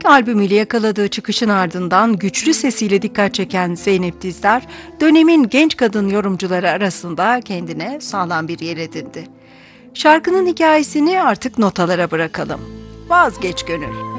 Debut albümüyle yakaladığı çıkışın ardından güçlü sesiyle dikkat çeken Zeynep Dizdar, dönemin genç kadın yorumcuları arasında kendine sağlam bir yer edindi. Şarkının hikayesini artık notalara bırakalım. Vazgeç gönül.